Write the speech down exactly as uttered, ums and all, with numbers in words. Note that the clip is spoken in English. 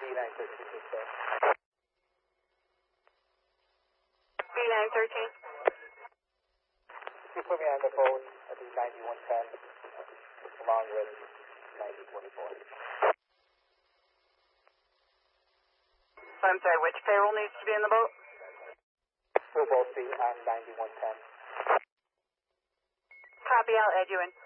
nine thirteen, please, sir. B nine thirteen. You put me on the phone at the ninety-one ten, along with ninety twenty-four. I'm sorry, which payroll needs to be in the boat? We'll both be on ninety-one ten. Copy, I'll add you in.